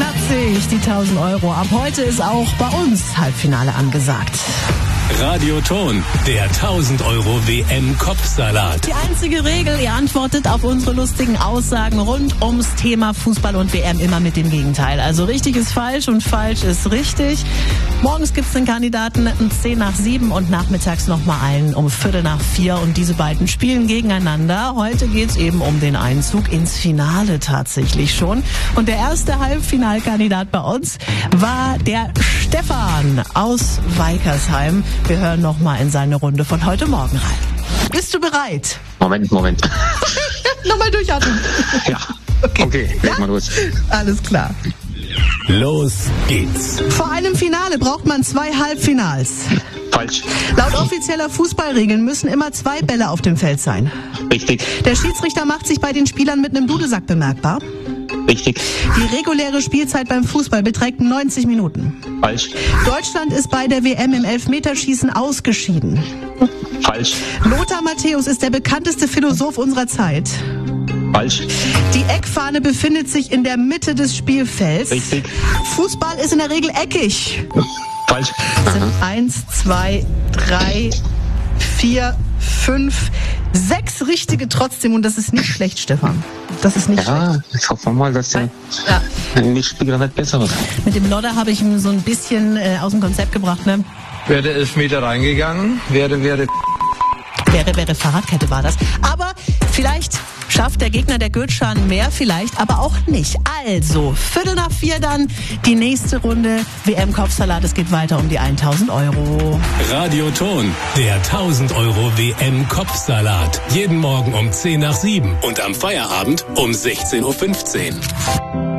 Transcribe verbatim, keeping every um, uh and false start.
schnappt sich die tausend Euro. Ab heute ist auch bei uns Halbfinale angesagt. Radioton, der tausend Euro W M-Kopfsalat. Die einzige Regel, ihr antwortet auf unsere lustigen Aussagen rund ums Thema Fußball und W M immer mit dem Gegenteil. Also richtig ist falsch und falsch ist richtig. Morgens gibt's den Kandidaten um zehn nach sieben und nachmittags nochmal einen um viertel nach vier. Und diese beiden spielen gegeneinander. Heute geht's eben um den Einzug ins Finale tatsächlich schon. Und der erste Halbfinalkandidat bei uns war der Stefan aus Weikersheim. Wir hören noch mal in seine Runde von heute Morgen rein. Bist du bereit? Moment, Moment. Nochmal durchatmen. Ja. Okay, okay, leg mal los. Alles klar. Los geht's. Vor einem Finale braucht man zwei Halbfinals. Falsch. Laut offizieller Fußballregeln müssen immer zwei Bälle auf dem Feld sein. Richtig. Der Schiedsrichter macht sich bei den Spielern mit einem Dudelsack bemerkbar. Richtig. Die reguläre Spielzeit beim Fußball beträgt neunzig Minuten. Falsch. Deutschland ist bei der W M im Elfmeterschießen ausgeschieden. Falsch. Lothar Matthäus ist der bekannteste Philosoph unserer Zeit. Falsch. Die Eckfahne befindet sich in der Mitte des Spielfelds. Richtig. Fußball ist in der Regel eckig. Falsch. Das sind eins, zwei, drei, vier, fünf, sechs richtige trotzdem und das ist nicht schlecht, Stefan. Das ist nicht Ja, schlecht. ich hoffe mal, dass der Ja. Mitspieler nicht besser wird. Mit dem Lodder habe ich ihn so ein bisschen äh, aus dem Konzept gebracht, ne? Wäre der Elfmeter reingegangen, wäre, wäre... Wäre, wäre Fahrradkette war das. Aber vielleicht schafft der Gegner der Gürtschan mehr, vielleicht aber auch nicht. Also, Viertel nach vier dann die nächste Runde W M-Kopfsalat. Es geht weiter um die tausend Euro. Radioton, der tausend Euro W M-Kopfsalat. Jeden Morgen um zehn nach sieben und am Feierabend um sechzehn Uhr fünfzehn.